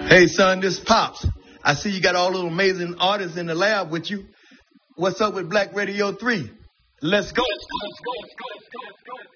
Hey, son, this Pops. I see you got all those amazing artists in the lab with you. What's up with Black Radio 3? Let's go. Let's go.